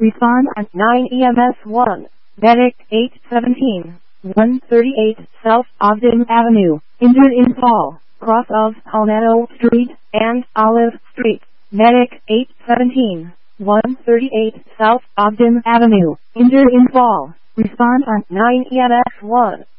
Respond at 9 EMS 1. Medic 817. 138 South Ogden Avenue. Injured in fall. Cross of Palmetto Street and Olive Street. Medic 817. 138 South Ogden Avenue. Injured in fall. Respond at 9 EMS 1.